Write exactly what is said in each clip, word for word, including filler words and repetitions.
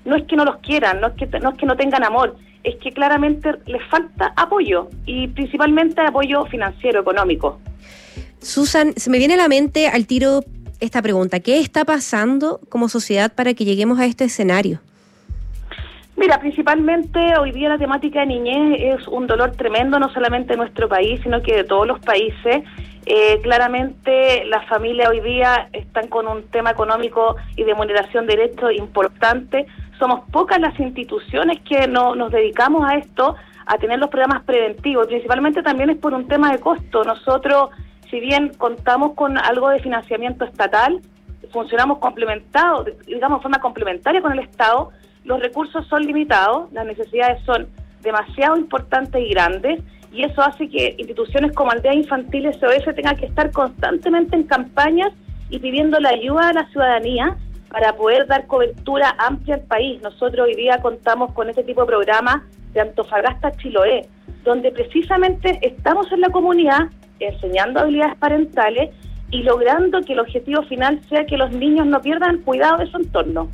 no es que no los quieran, no es que, no es que no tengan amor, es que claramente les falta apoyo, y principalmente apoyo financiero, económico. Susan, se me viene a la mente al tiro esta pregunta: ¿qué está pasando como sociedad para que lleguemos a este escenario? Mira, principalmente hoy día la temática de niñez es un dolor tremendo, no solamente de nuestro país, sino que de todos los países. Eh, claramente las familias hoy día están con un tema económico y de vulneración de derechos importante. Somos pocas las instituciones que no, nos dedicamos a esto, a tener los programas preventivos. Principalmente también es por un tema de costo. Nosotros, si bien contamos con algo de financiamiento estatal, funcionamos complementados, digamos, de forma complementaria con el Estado. Los recursos son limitados, las necesidades son demasiado importantes y grandes, y eso hace que instituciones como Aldea Infantil S O S tengan que estar constantemente en campañas y pidiendo la ayuda a la ciudadanía para poder dar cobertura amplia al país. Nosotros hoy día contamos con este tipo de programas de Antofagasta a Chiloé, donde precisamente estamos en la comunidad enseñando habilidades parentales y logrando que el objetivo final sea que los niños no pierdan cuidado de su entorno.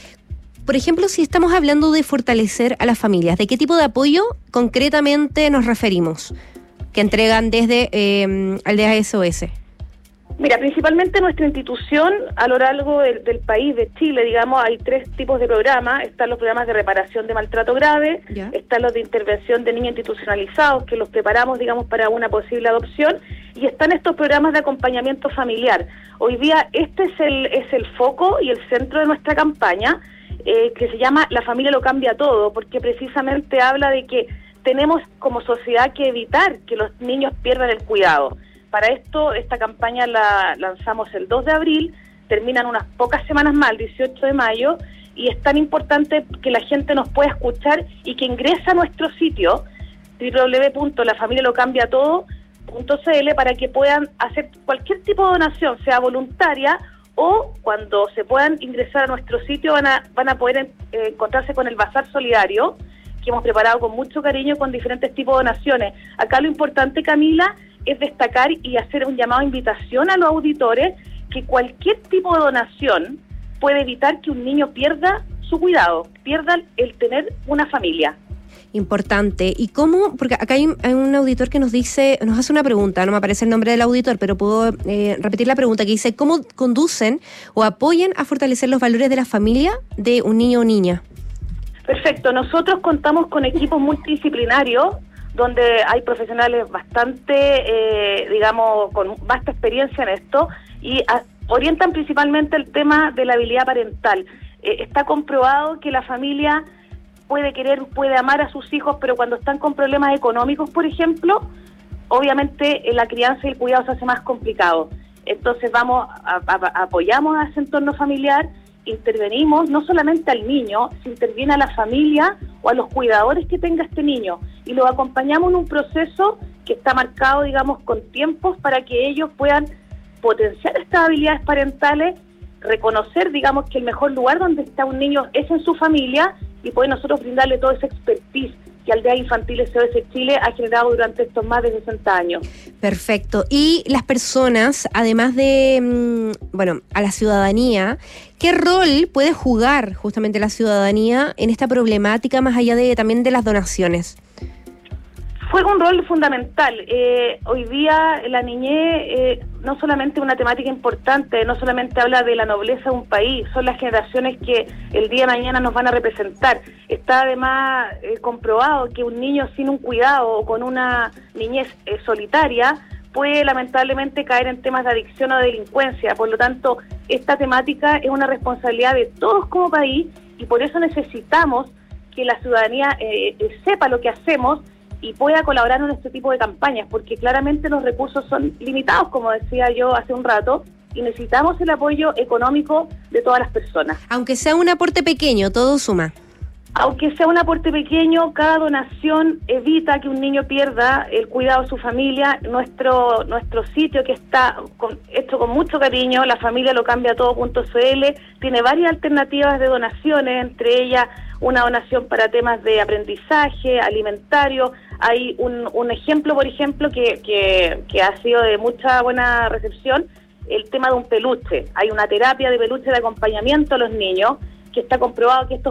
Por ejemplo, si estamos hablando de fortalecer a las familias, ¿de qué tipo de apoyo concretamente nos referimos que entregan desde eh, Aldea S O S? Mira, principalmente nuestra institución a lo largo del, del país, de Chile, digamos, hay tres tipos de programas. Están los programas de reparación de maltrato grave, ¿ya? Están los de intervención de niños institucionalizados, que los preparamos, digamos, para una posible adopción, y están estos programas de acompañamiento familiar. Hoy día este es el, es el foco y el centro de nuestra campaña, Eh, que se llama La familia lo cambia todo, porque precisamente habla de que tenemos como sociedad que evitar que los niños pierdan el cuidado. Para esto, esta campaña la lanzamos el dos de abril, terminan unas pocas semanas más, el dieciocho de mayo, y es tan importante que la gente nos pueda escuchar y que ingrese a nuestro sitio doble u doble u doble u punto la familia lo cambia todo punto c l para que puedan hacer cualquier tipo de donación, sea voluntaria, o cuando se puedan ingresar a nuestro sitio van a van a poder eh, encontrarse con el Bazar Solidario, que hemos preparado con mucho cariño con diferentes tipos de donaciones. Acá lo importante, Camila, es destacar y hacer un llamado a invitación a los auditores que cualquier tipo de donación puede evitar que un niño pierda su cuidado, pierda el tener una familia. Importante. ¿Y cómo? Porque acá hay, hay un auditor que nos dice, nos hace una pregunta, no me aparece el nombre del auditor, pero puedo eh, repetir la pregunta, que dice: ¿cómo conducen o apoyan a fortalecer los valores de la familia de un niño o niña? Perfecto. Nosotros contamos con equipos multidisciplinarios, donde hay profesionales bastante, eh, digamos, con vasta experiencia en esto, y a, orientan principalmente el tema de la habilidad parental. Eh, está comprobado que la familia puede querer, puede amar a sus hijos, pero cuando están con problemas económicos, por ejemplo, obviamente eh, la crianza y el cuidado se hace más complicado. Entonces vamos, a, a, apoyamos a ese entorno familiar, intervenimos no solamente al niño, se interviene a la familia o a los cuidadores que tenga este niño, y los acompañamos en un proceso que está marcado, digamos, con tiempos para que ellos puedan potenciar estas habilidades parentales, reconocer, digamos, que el mejor lugar donde está un niño es en su familia, y poder nosotros brindarle toda esa expertise que Aldea Infantil S O S Chile ha generado durante estos más de sesenta años. Perfecto. Y las personas, además de, bueno, a la ciudadanía, ¿qué rol puede jugar justamente la ciudadanía en esta problemática, más allá de también de las donaciones? Juega un rol fundamental. Eh, hoy día la niñez eh, no solamente una temática importante, no solamente habla de la nobleza de un país, son las generaciones que el día de mañana nos van a representar. Está además eh, comprobado que un niño sin un cuidado o con una niñez eh, solitaria puede lamentablemente caer en temas de adicción o de delincuencia. Por lo tanto, esta temática es una responsabilidad de todos como país, y por eso necesitamos que la ciudadanía eh, eh, sepa lo que hacemos y pueda colaborar en este tipo de campañas, porque claramente los recursos son limitados, como decía yo hace un rato, y necesitamos el apoyo económico de todas las personas. Aunque sea un aporte pequeño, todo suma. Aunque sea un aporte pequeño, cada donación evita que un niño pierda el cuidado de su familia. Nuestro nuestro sitio, que está con, hecho con mucho cariño, la familia lo cambia todo punto c l, tiene varias alternativas de donaciones, entre ellas una donación para temas de aprendizaje, alimentario. Hay un, un ejemplo, por ejemplo, que, que, que ha sido de mucha buena recepción, el tema de un peluche. Hay una terapia de peluche de acompañamiento a los niños, que está comprobado que estos